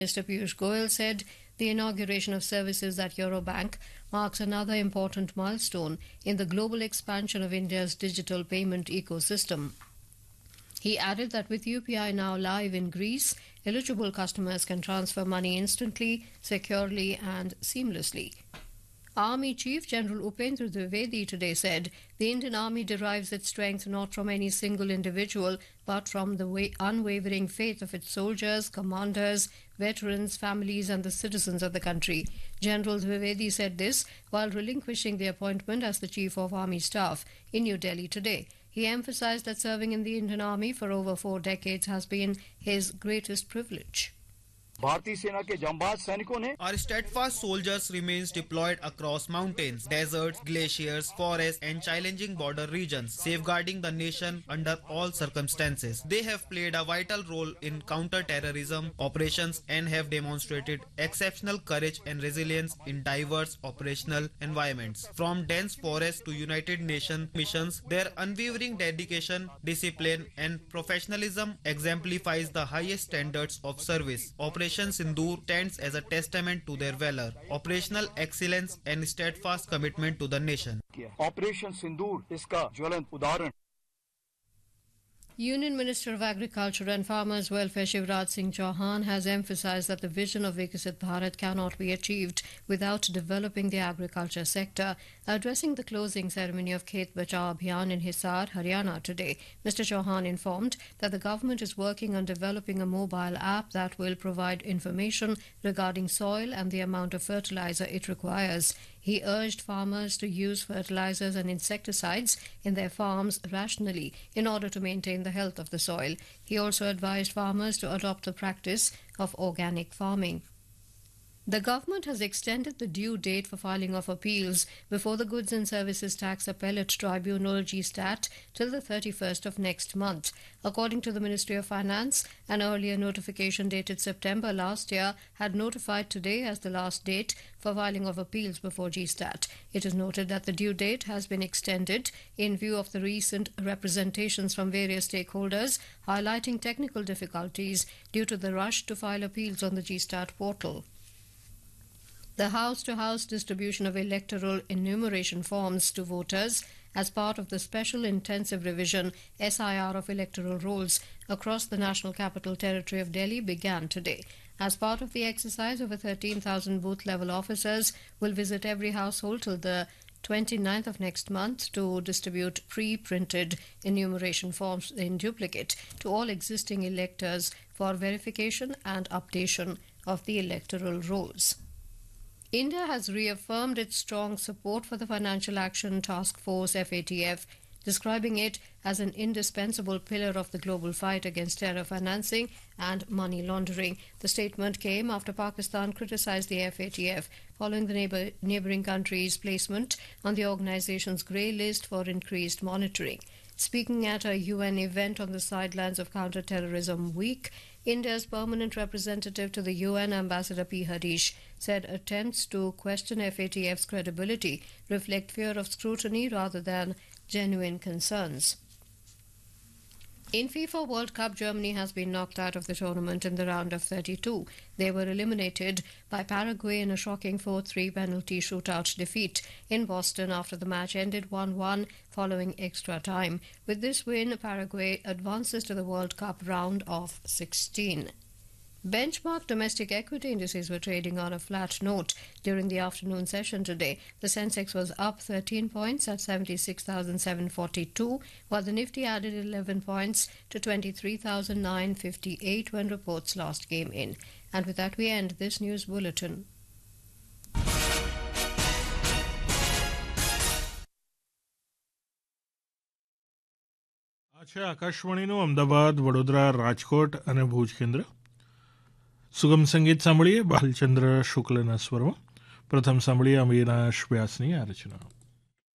Minister Piyush Goyal said the inauguration of services at Eurobank marks another important milestone in the global expansion of India's digital payment ecosystem. He added that with UPI now live in Greece, eligible customers can transfer money instantly, securely, and seamlessly. Army Chief General Upendra Dwivedi today said the Indian Army derives its strength not from any single individual but from the unwavering faith of its soldiers, commanders, veterans, families and the citizens of the country. General Dwivedi said this while relinquishing the appointment as the Chief of Army Staff in New Delhi today. He emphasized that serving in the Indian Army for over 4 decades has been his greatest privilege. भारतीय सेना के जांबाज सैनिकों ने Our steadfast soldiers remains deployed across mountains, deserts, glaciers, forests and challenging border regions, safeguarding the nation under all circumstances. They have played a vital role in counter-terrorism operations and have demonstrated exceptional courage and resilience in diverse operational environments. From dense forests to United Nations missions, their unwavering dedication, discipline and professionalism exemplifies the highest standards of service. Operation Sindoor stands as a testament to their valor, operational excellence and steadfast commitment to the nation. Operation सिंदूर इसका ज्वलंत उदाहरण. Union Minister of Agriculture and Farmers Welfare Shivraj Singh Chauhan has emphasized that the vision of Viksit Bharat cannot be achieved without developing the agriculture sector. Addressing the closing ceremony of Khet Bachao Abhiyan in Hisar, Haryana today, Mr. Chauhan informed that the government is working on developing a mobile app that will provide information regarding soil and the amount of fertilizer it requires. He urged farmers to use fertilizers and insecticides in their farms rationally in order to maintain the health of the soil. He also advised farmers to adopt the practice of organic farming. The government has extended the due date for filing of appeals before the Goods and Services Tax Appellate Tribunal GSTAT till the 31st of next month. According to the Ministry of Finance, an earlier notification dated September last year had notified today as the last date for filing of appeals before GSTAT. It is noted that the due date has been extended in view of the recent representations from various stakeholders highlighting technical difficulties due to the rush to file appeals on the GSTAT portal. The house-to-house distribution of electoral enumeration forms to voters as part of the Special Intensive Revision SIR of electoral rolls across the National Capital Territory of Delhi began today. As part of the exercise, over 13,000 booth-level officers will visit every household till the 29th of next month to distribute pre-printed enumeration forms in duplicate to all existing electors for verification and updation of the electoral rolls. India has reaffirmed its strong support for the Financial Action Task Force FATF, describing it as an indispensable pillar of the global fight against terror financing and money laundering. The statement came after Pakistan criticized the FATF following the neighboring country's placement on the organization's grey list for increased monitoring. Speaking at a UN event on the sidelines of Counter-Terrorism Week, India's permanent representative to the UN, Ambassador P. Harish, said attempts to question FATF's credibility reflect fear of scrutiny rather than genuine concerns. In FIFA World Cup, Germany has been knocked out of the tournament in the round of 32. They were eliminated by Paraguay in a shocking 4-3 penalty shootout defeat in Boston after the match ended 1-1 following extra time. With this win, Paraguay advances to the World Cup round of 16. Benchmark domestic equity indices were trading on a flat note during the afternoon session today. The Sensex was up 13 points at 76,742, while the Nifty added 11 points to 23,958 when reports last came in. And with that, we end this news bulletin. છે આકાશવાણીનું અમદાવાદ, વડોદરા, રાજકોટ અને ભુજ કેન્દ્ર. સુગમ સંગીત સાંભળીએ બાલચંદ્ર શુક્લના સ્વરમાં. પ્રથમ સાંભળીએ અવિનાશ વ્યાસની આ રચના.